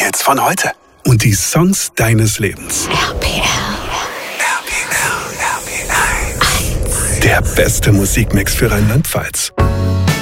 Hits von heute. Und die Songs deines Lebens. RPL. Der beste Musikmix für Rheinland-Pfalz.